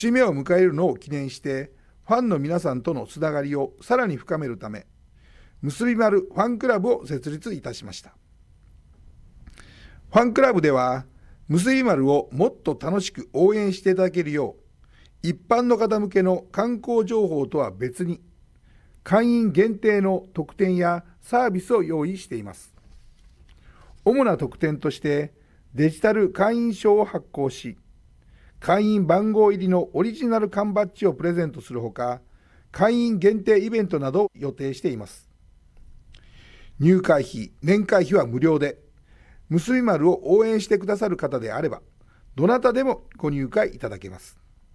節目を迎えるのを記念して、ファンの皆さんとのつながりをさらに深めるため、結び丸ファンクラブを設立いたしました。ファンクラブでは、結び丸をもっと楽しく応援していただけるよう、一般の方向けの観光情報とは別に、会員限定の特典やサービスを用意しています。主な特典として、デジタル会員証を発行し、会員番号入りのオリジナル缶バッジをプレゼントするほか、会員限定イベントなどを予定しています。入会費、年会費は無料で、結び丸を応援してくださる方であれば、どなたでもご入会いただけます。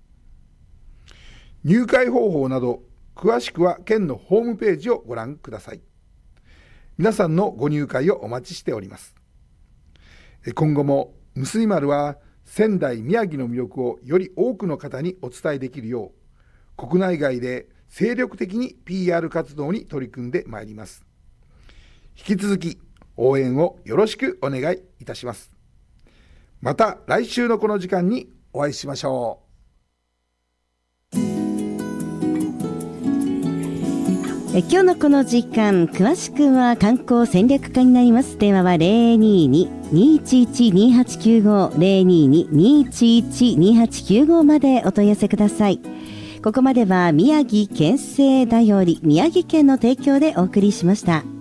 入会方法など、詳しくは県のホームページをご覧ください。皆さんのご入会をお待ちしております。今後も結び丸は、仙台、宮城の魅力をより多くの方にお伝えできるよう、国内外で精力的に PR 活動に取り組んでまいります。引き続き応援をよろしくお願いいたします。また来週のこの時間にお会いしましょう。 今日のこの時間、詳しくは観光戦略課になります。電話は 022-211-2895 022-211-2895 までお問い合わせください。ここまでは宮城県政だより宮城県の提供でお送りしました。